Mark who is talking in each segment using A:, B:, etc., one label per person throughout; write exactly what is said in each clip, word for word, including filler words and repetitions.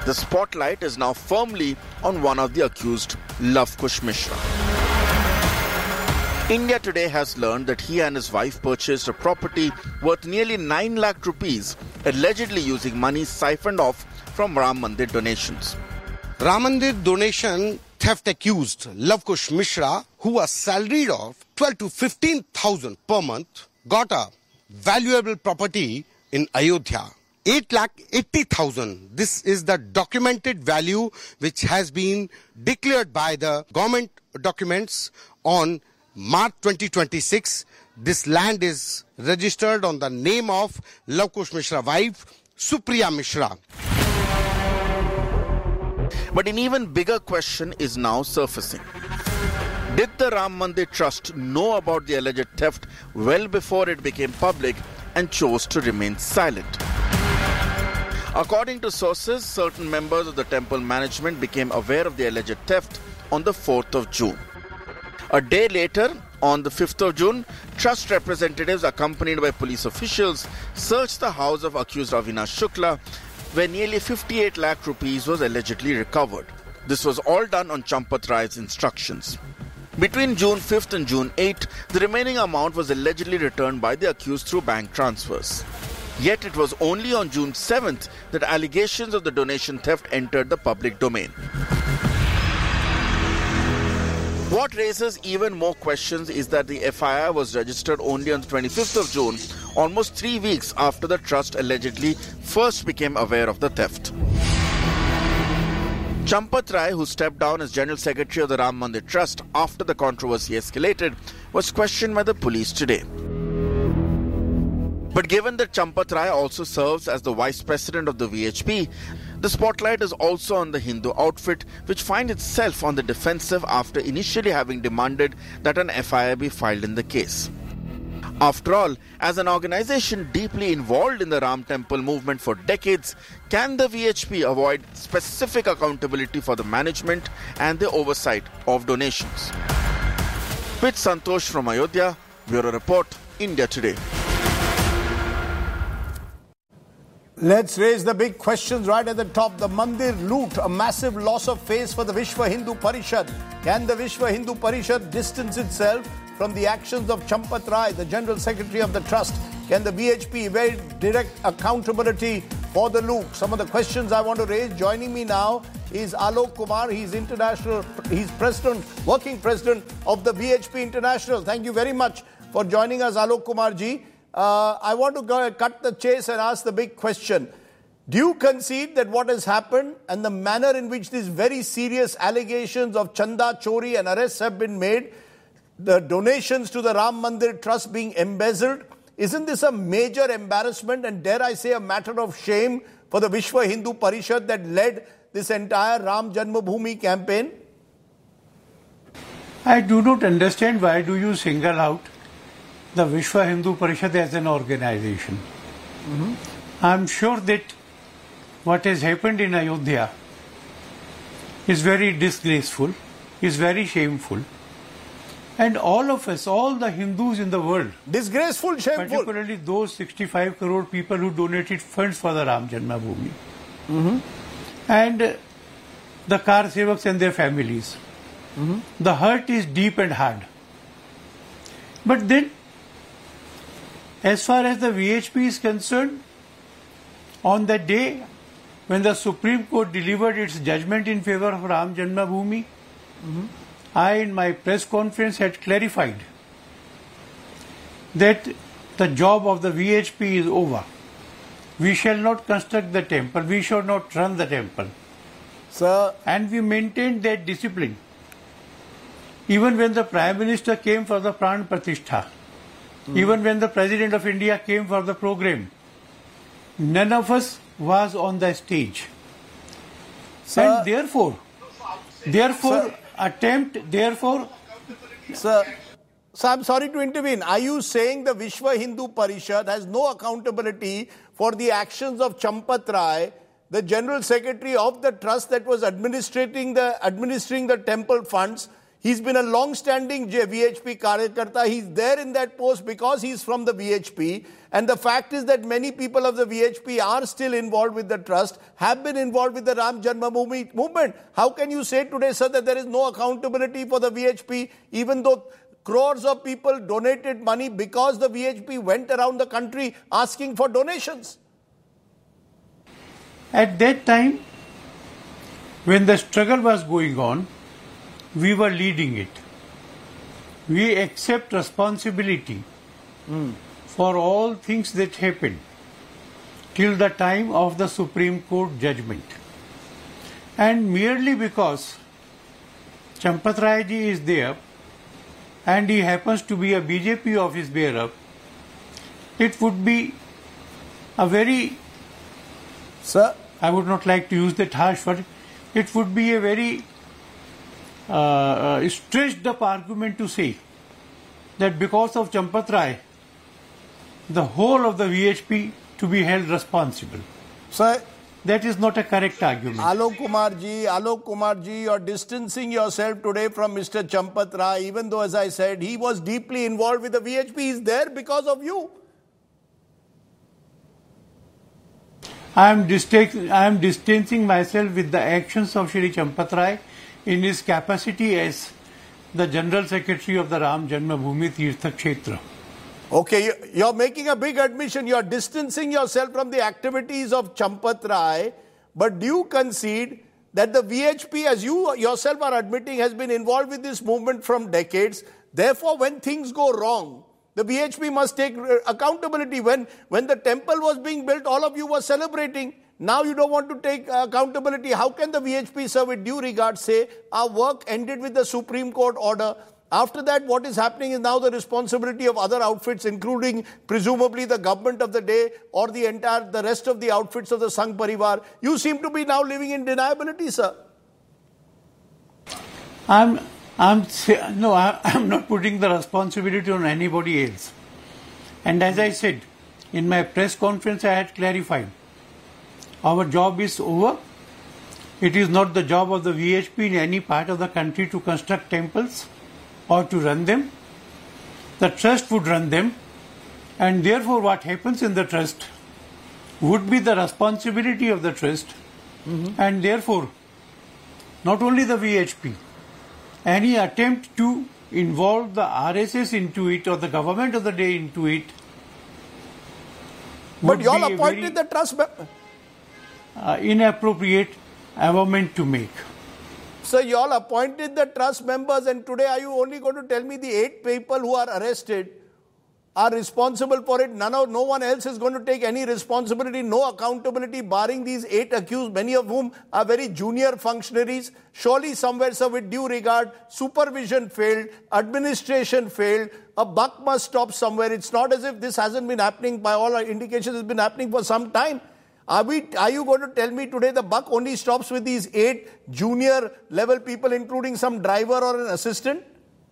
A: The spotlight is now firmly on one of the accused, Lav Kush Mishra. India Today has learned that he and his wife purchased a property worth nearly nine lakh rupees, allegedly using money siphoned off from Ram Mandir donations.
B: Ram Mandir donation theft accused Lav Kush Mishra, who was salaried of twelve to fifteen thousand per month, got a valuable property in Ayodhya. eight lakh eighty thousand. This is the documented value which has been declared by the government documents on March twenty twenty-six. This land is registered on the name of Lav Kush Mishra's wife, Supriya Mishra.
A: But an even bigger question is now surfacing. Did the Ram Mandir Trust know about the alleged theft well before it became public and chose to remain silent? According to sources, certain members of the temple management became aware of the alleged theft on the fourth of June. A day later, on the fifth of June, trust representatives accompanied by police officials searched the house of accused Avinash Shukla, where nearly fifty-eight lakh rupees was allegedly recovered. This was all done on Champat Rai's instructions. Between June fifth and June eighth, the remaining amount was allegedly returned by the accused through bank transfers. Yet it was only on June seventh that allegations of the donation theft entered the public domain. What raises even more questions is that the F I R was registered only on the twenty-fifth of June, almost three weeks after the trust allegedly first became aware of the theft. Champat Rai, who stepped down as General Secretary of the Ram Mandir Trust after the controversy escalated, was questioned by the police today. But given that Champat Rai also serves as the Vice President of the V H P, the spotlight is also on the Hindu outfit, which finds itself on the defensive after initially having demanded that an F I R be filed in the case. After all, as an organization deeply involved in the Ram Temple movement for decades, can the V H P avoid specific accountability for the management and the oversight of donations? With Santosh from Ayodhya, Bureau Report, India Today.
C: Let's raise the big questions right at the top. The Mandir loot, a massive loss of face for the Vishwa Hindu Parishad. Can the Vishwa Hindu Parishad distance itself from the actions of Champat Rai, the General Secretary of the Trust? Can the V H P evade direct accountability for the loot? Some of the questions I want to raise. Joining me now is Alok Kumar. He's international, he's president, working president of the V H P International. Thank you very much for joining us, Alok Kumar ji. Uh, I want to go, cut the chase and ask the big question. Do you concede that what has happened and the manner in which these very serious allegations of Chanda Chori and arrests have been made, the donations to the Ram Mandir Trust being embezzled, isn't this a major embarrassment and dare I say a matter of shame for the Vishwa Hindu Parishad that led this entire Ram Janmabhoomi campaign?
D: I do not understand why do you single out the Vishwa Hindu Parishad as an organization. Mm-hmm. I am sure that what has happened in Ayodhya is very disgraceful, is very shameful. And all of us, all the Hindus in the world,
C: disgraceful, shameful,
D: particularly those sixty-five crore people who donated funds for the Ram Janmabhoomi, mm-hmm. and uh, the Kar Sevaks and their families. Mm-hmm. The hurt is deep and hard. But then, as far as the V H P is concerned, on the day when the Supreme Court delivered its judgment in favor of Ram Janmabhoomi, mm-hmm. I in my press conference had clarified that the job of the V H P is over. We shall not construct the temple, we shall not run the temple.
C: Sir.
D: And we maintained that discipline. Even when the Prime Minister came for the Pran Pratishtha, mm. even when the President of India came for the program, none of us was on the stage. Sir, and therefore, therefore, sir, attempt, therefore...
C: Sir, sir, I'm sorry to intervene. Are you saying the Vishwa Hindu Parishad has no accountability for the actions of Champat Rai, the General Secretary of the Trust that was administrating the, administering the temple funds? He's been a long-standing V H P Karyakarta. He's there in that post because he's from the V H P. And the fact is that many people of the V H P are still involved with the trust, have been involved with the Ram Janmabhoomi movement. How can you say today, sir, that there is no accountability for the V H P, even though crores of people donated money because the V H P went around the country asking for donations?
D: At that time, when the struggle was going on, we were leading it. We accept responsibility mm. for all things that happened till the time of the Supreme Court judgment. And merely because Champat Rai ji is there and he happens to be a B J P office bearer, it would be a very,
C: Sir,
D: I would not like to use that harsh word, it would be a very uh, uh, stretched up argument to say that because of Champat Rai, the whole of the V H P to be held responsible.
C: Sir,
D: that is not a correct argument.
C: Alok Kumar ji, Alok Kumar ji, you're distancing yourself today from Mister Champat Rai, even though, as I said, he was deeply involved with the V H P. He's there because of you.
D: I am, I am distancing myself with the actions of Shri Champat Rai in his capacity as the General Secretary of the Ram Janmabhoomi Tirtha Kshetra.
C: Okay, you're making a big admission. You're distancing yourself from the activities of Champat Rai, but do you concede that the V H P, as you yourself are admitting, has been involved with this movement from decades? Therefore, when things go wrong, the V H P must take accountability. When, when the temple was being built, all of you were celebrating. Now you don't want to take accountability. How can the V H P, sir, with due regard, say our work ended with the Supreme Court order? After that, what is happening is now the responsibility of other outfits, including presumably the government of the day or the entire, the rest of the outfits of the Sangh Parivar. You seem to be now living in deniability, sir.
D: I'm, I'm, no, I'm not putting the responsibility on anybody else. And as I said, in my press conference, I had clarified, our job is over. It is not the job of the V H P in any part of the country to construct temples or to run them. The trust would run them, and therefore what happens in the trust would be the responsibility of the trust, mm-hmm. and therefore not only the V H P, any attempt to involve the R S S into it or the government of the day into it.
C: But you all appointed the trust member.
D: Uh, inappropriate avowment to make.
C: So you all appointed the trust members, and today are you only going to tell me the eight people who are arrested are responsible for it? None of, no one else is going to take any responsibility, no accountability, barring these eight accused, many of whom are very junior functionaries. Surely somewhere, sir, with due regard, supervision failed, administration failed, a buck must stop somewhere. It's not as if this hasn't been happening. By all indications, it's been happening for some time. Are, we, are you going to tell me today the buck only stops with these eight junior level people, including some driver or an assistant?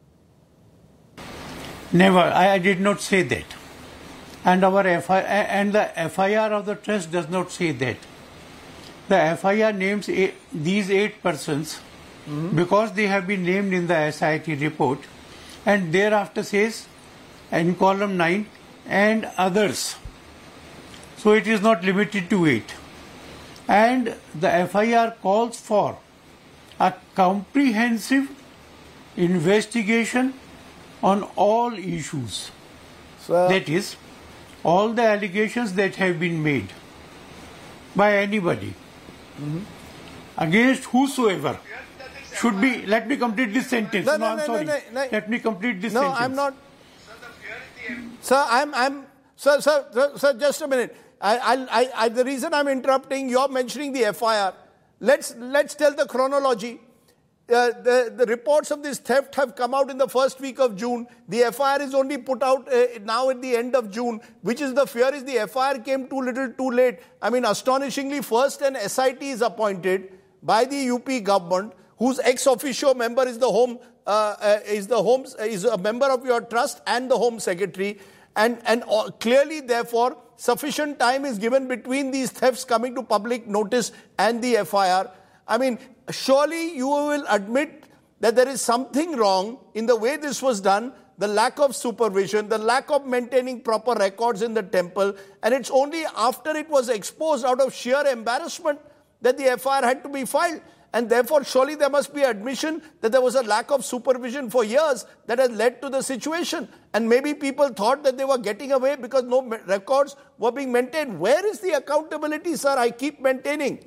D: Never. I, I did not say that. And, our F I, and the F I R of the trust does not say that. The F I R names eight, these eight persons mm-hmm. because they have been named in the S I T report, and thereafter says in column nine, and others. So it is not limited to eight. And the F I R calls for a comprehensive investigation on all issues.
C: Sir.
D: That is, all the allegations that have been made by anybody mm-hmm. against whosoever should be. Let me complete this sentence.
C: No,
D: no,
C: no,
D: I'm
C: no,
D: sorry.
C: no, no.
D: Let me complete this
C: no,
D: sentence.
C: No, I'm not. Sir, I'm, I'm, sir, sir, sir, sir, just a minute. I, I, I, the reason I'm interrupting, you're mentioning the F I R. Let's, let's tell the chronology. Uh, the, the reports of this theft have come out in the first week of June. The F I R is only put out uh, now at the end of June, which is the fear is the F I R came too little too late. I mean, astonishingly, first an S I T is appointed by the U P government, whose ex officio member is the home, uh, uh, is the home, uh, is a member of your trust and the home secretary. And, and uh, clearly, therefore, sufficient time is given between these thefts coming to public notice and the F I R. I mean, surely you will admit that there is something wrong in the way this was done, the lack of supervision, the lack of maintaining proper records in the temple, and it's only after it was exposed out of sheer embarrassment that the F I R had to be filed. And therefore, surely there must be admission that there was a lack of supervision for years that has led to the situation. And maybe people thought that they were getting away because no records were being maintained. Where is the accountability, sir? I keep maintaining.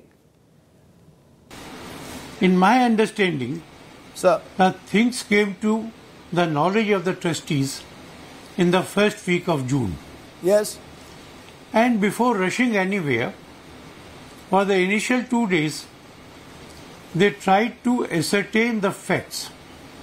D: In my understanding,
C: sir,
D: that things came to the knowledge of the trustees in the first week of June.
C: Yes.
D: And before rushing anywhere, for the initial two days, they tried to ascertain the facts.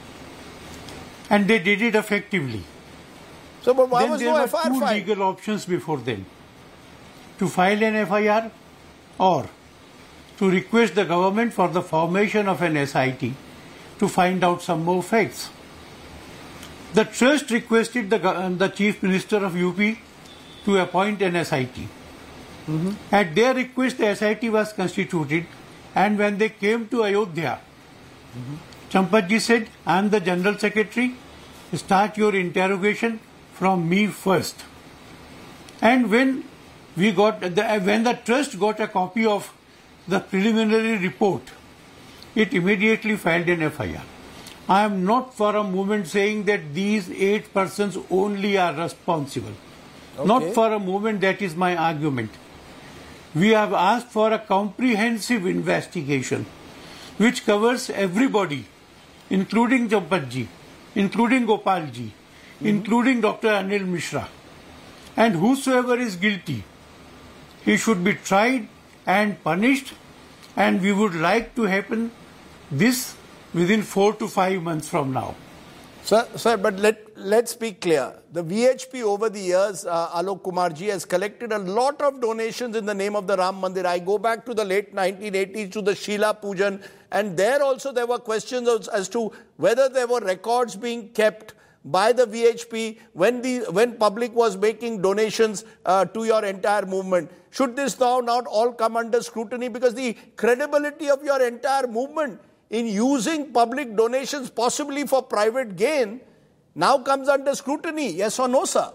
D: And they did it effectively.
C: So, but why
D: then
C: was
D: there
C: no
D: were
C: F I R
D: two
C: filed?
D: legal options before them. To file an F I R or to request the government for the formation of an S I T to find out some more facts. The trust requested the, the Chief Minister of U P to appoint an S I T. Mm-hmm. At their request, the S I T was constituted, and when they came to Ayodhya, mm-hmm. Champatji said, I am the General Secretary, start your interrogation from me first. And when we got the, when the trust got a copy of the preliminary report, it immediately filed an F I R. I am not for a moment saying that these eight persons only are responsible. Okay. Not for a moment that is my argument. We have asked for a comprehensive investigation which covers everybody, including Champatji, including Gopalji, mm-hmm. including Doctor Anil Mishra. And whosoever is guilty, he should be tried and punished, and we would like to happen this within four to five months from now.
C: Sir, sir, but let, let's be clear. The V H P over the years, uh, Alok Kumarji, has collected a lot of donations in the name of the Ram Mandir. I go back to the late nineteen eighties to the Sheela Pujan, and there also there were questions as, as to whether there were records being kept by the V H P when the when public was making donations uh, to your entire movement. Should this now not all come under scrutiny? Because the credibility of your entire movement in using public donations possibly for private gain now comes under scrutiny. Yes or no, sir?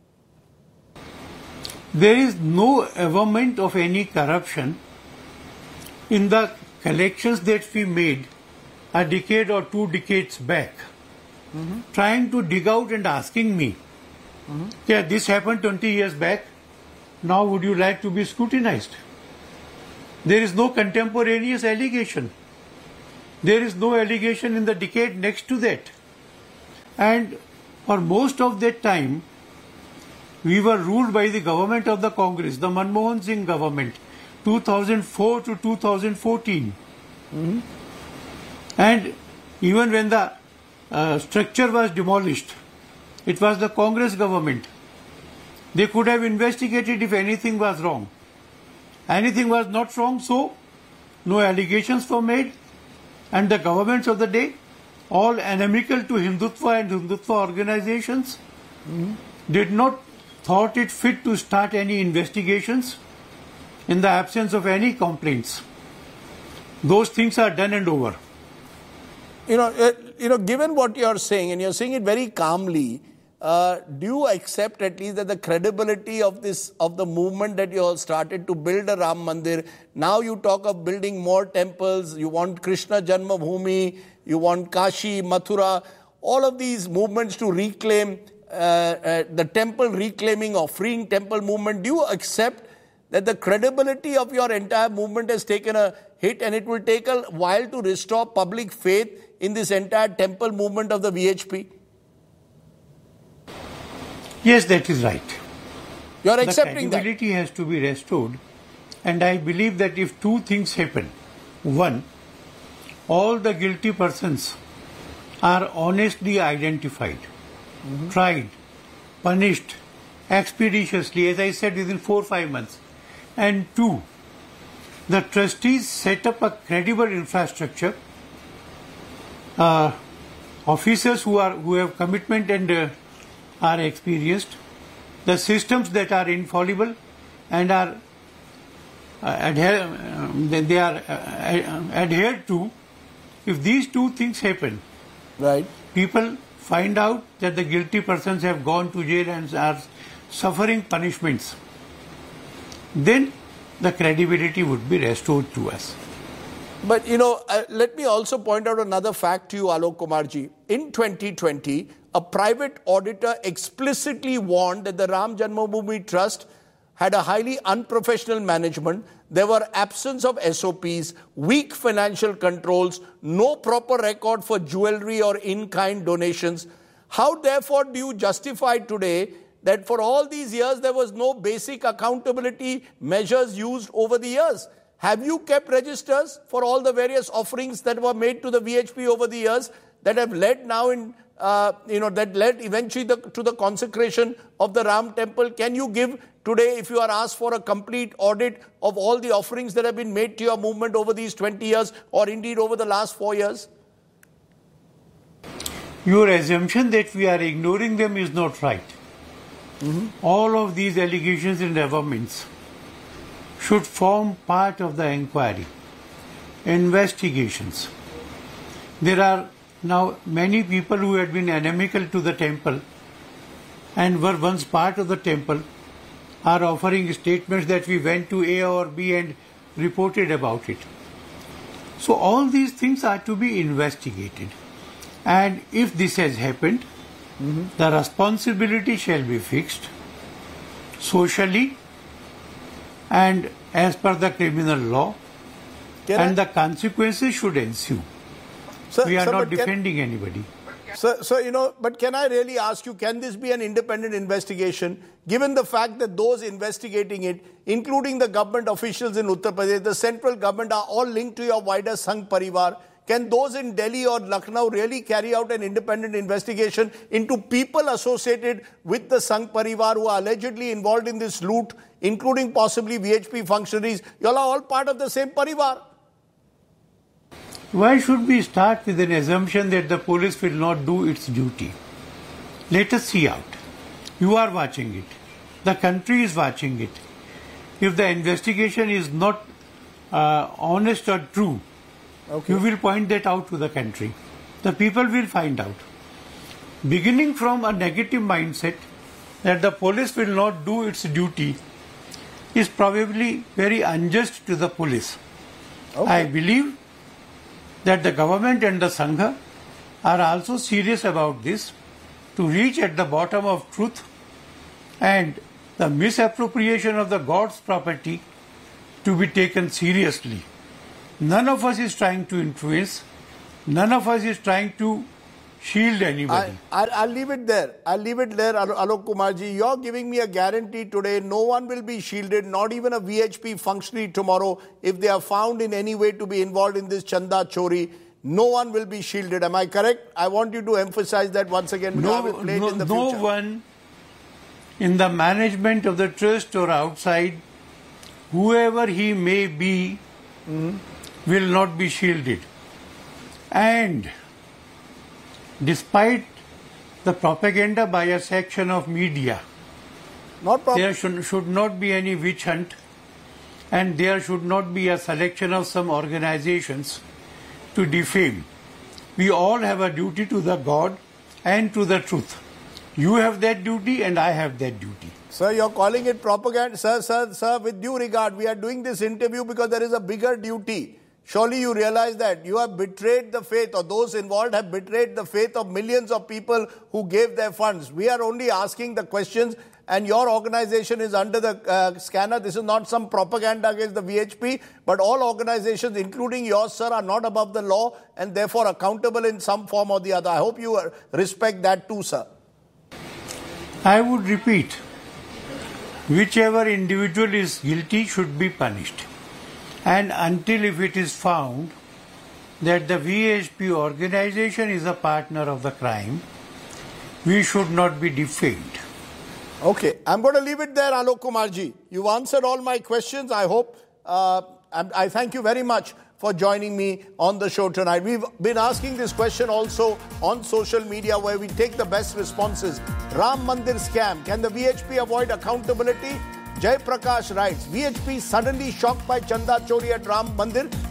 D: There is no averment of any corruption in the collections that we made a decade or two decades back. Mm-hmm. Trying to dig out and asking me, mm-hmm. yeah, this happened twenty years back, now would you like to be scrutinized? There is no contemporaneous allegation. There is no allegation in the decade next to that. And for most of that time, we were ruled by the government of the Congress, the Manmohan Singh government, two thousand four to two thousand fourteen. Mm-hmm. And even when the uh, structure was demolished, it was the Congress government. They could have investigated if anything was wrong. Anything was not wrong, so no allegations were made. And the governments of the day, all inimical to Hindutva and Hindutva organizations, mm-hmm. did not thought it fit to start any investigations in the absence of any complaints. Those things are done and over.
C: You know, uh, you know, given what you're saying, and you're saying it very calmly, uh, do you accept at least that the credibility of this, of the movement that you all started to build a Ram Mandir, now you talk of building more temples, you want Krishna Janmabhoomi, you want Kashi, Mathura, all of these movements to reclaim uh, uh, the temple reclaiming or freeing temple movement, do you accept that the credibility of your entire movement has taken a hit and it will take a while to restore public faith in this entire temple movement of the V H P?
D: Yes, that is right.
C: You are accepting that?
D: The credibility has to be restored, and I believe that if two things happen, one, all the guilty persons are honestly identified, mm-hmm. tried, punished expeditiously, as I said, within four or five months, and two, the trustees set up a credible infrastructure, uh, officers who are who have commitment and uh, are experienced, the systems that are infallible and are uh, adhere, uh, they are uh, adhered to, if these two things happen,
C: Right.
D: people find out that the guilty persons have gone to jail and are suffering punishments, then the credibility would be restored to us.
C: But, you know, uh, let me also point out another fact to you, Alok Kumarji. In twenty twenty, a private auditor explicitly warned that the Ram Janmabhoomi Trust had a highly unprofessional management. There were absence of S O Ps, weak financial controls, no proper record for jewelry or in-kind donations. How, therefore, do you justify today that for all these years there was no basic accountability measures used over the years? Have you kept registers for all the various offerings that were made to the V H P over the years that have led now in, uh, you know, that led eventually the, to the consecration of the Ram temple? Can you give today, if you are asked for a complete audit of all the offerings that have been made to your movement over these twenty years or indeed over the last four years?
D: Your assumption that we are ignoring them is not right. Mm-hmm. All of these allegations and developments should form part of the inquiry, investigations. There are now many people who had been inimical to the temple and were once part of the temple are offering statements that we went to A or B and reported about it. So all these things are to be investigated. And if this has happened, mm-hmm. the responsibility shall be fixed socially and as per the criminal law, can and I? the consequences should ensue. So, we are so, not defending can, anybody.
C: So, so, you know, but can I really ask you, can this be an independent investigation, given the fact that those investigating it, including the government officials in Uttar Pradesh, the central government, are all linked to your wider Sangh Parivar? Can those in Delhi or Lucknow really carry out an independent investigation into people associated with the Sangh Parivar who are allegedly involved in this loot, including possibly V H P functionaries? You all are all part of the same Parivar.
D: Why should we start with an assumption that the police will not do its duty? Let us see out. You are watching it. The country is watching it. If the investigation is not uh, honest or true, okay. you will point that out to the country. The people will find out. Beginning from a negative mindset that the police will not do its duty is probably very unjust to the police. Okay. I believe that the government and the Sangha are also serious about this to reach at the bottom of truth, and the misappropriation of the God's property to be taken seriously. None of us is trying to influence, none of us is trying to shield anybody.
C: I, I'll, I'll leave it there. I'll leave it there, Alok Kumarji. You're giving me a guarantee today, no one will be shielded, not even a V H P functionary tomorrow, if they are found in any way to be involved in this Chanda Chori. No one will be shielded. Am I correct? I want you to emphasize that once again.
D: No, no, in the no one in the management of the trust or outside, whoever he may be, mm-hmm. will not be shielded. And despite the propaganda by a section of media,
C: not
D: there should, should not be any witch hunt, and there should not be a selection of some organizations to defame. We all have a duty to the God and to the truth. You have that duty and I have that duty.
C: Sir, you're calling it propaganda. Sir, sir, sir, with due regard, we are doing this interview because there is a bigger duty. Surely you realize that you have betrayed the faith, or those involved have betrayed the faith of millions of people who gave their funds. We are only asking the questions, and your organization is under the uh, scanner. This is not some propaganda against the V H P, but all organizations, including yours, sir, are not above the law and therefore accountable in some form or the other. I hope you uh, respect that too, sir.
D: I would repeat, whichever individual is guilty should be punished. And until if it is found that the V H P organization is a partner of the crime, we should not be defamed.
C: Okay, I'm going to leave it there, Alok Kumarji. You've answered all my questions. I hope, uh, I thank you very much for joining me on the show tonight. We've been asking this question also on social media, where we take the best responses. Ram Mandir scam. Can the V H P avoid accountability? Jay Prakash writes, V H P suddenly shocked by Chanda Chori at Ram Mandir.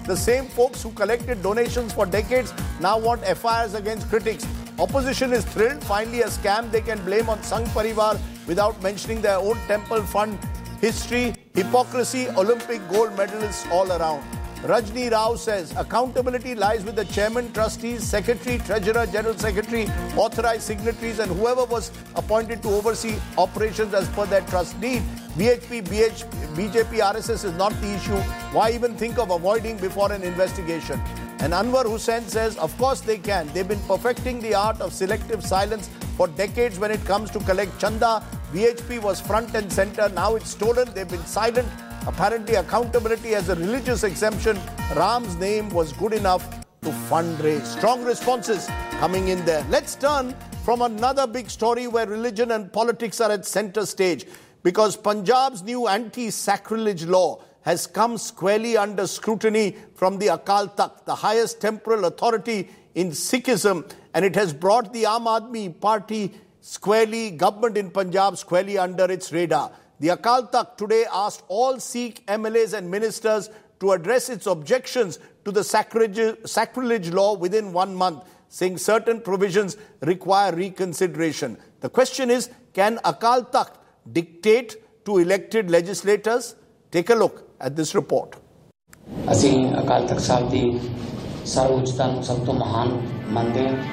C: The same folks who collected donations for decades now want F I Rs against critics. Opposition is thrilled. Finally, a scam they can blame on Sangh Parivar without mentioning their own temple fund history, hypocrisy, Olympic gold medalists all around. Rajni Rao says accountability lies with the chairman, trustees, secretary, treasurer, general secretary, authorized signatories and whoever was appointed to oversee operations as per their trust need. B H P, B H P, B J P, R S S is not the issue. Why even think of avoiding before an investigation? And Anwar Hussain says, of course they can. They've been perfecting the art of selective silence for decades when it comes to collect chanda. B H P was front and center. Now it's stolen. They've been silent. Apparently, accountability as a religious exemption. Ram's name was good enough to fundraise. Strong responses coming in there. Let's turn from another big story where religion and politics are at center stage, because Punjab's new anti-sacrilege law has come squarely under scrutiny from the Akal Takht, the highest temporal authority in Sikhism, and it has brought the Aam Aadmi Party squarely, government in Punjab squarely under its radar. The Akal Takht today asked all Sikh M L As and ministers to address its objections to the sacrilege, sacrilege law within one month, saying certain provisions require reconsideration. The question is, can Akal Takht dictate to elected legislators? Take a look at this report.
E: ਅਸੀਂ ਅਕਾਲ ਤਖਤ ਸਾਹਿਬ ਦੀ ਸਰਵਉੱਚਤਾ ਨੂੰ ਸਭ ਤੋਂ ਮਹਾਨ ਮੰਨਦੇ ਹਾਂ।